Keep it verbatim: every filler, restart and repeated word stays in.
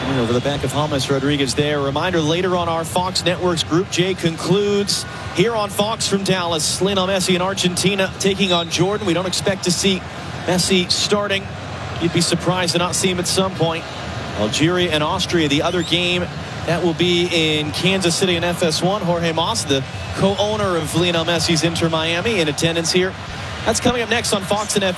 Over the back of James Rodriguez there. A reminder, later on our Fox Networks Group J concludes here on Fox from Dallas. Lionel Messi in Argentina taking on Jordan. We don't expect to see Messi starting. You'd be surprised to not see him at some point. Algeria and Austria, the other game, that will be in Kansas City in F S one. Jorge Mas, the co-owner of Lionel Messi's Inter Miami, in attendance here. That's coming up next on Fox and F S.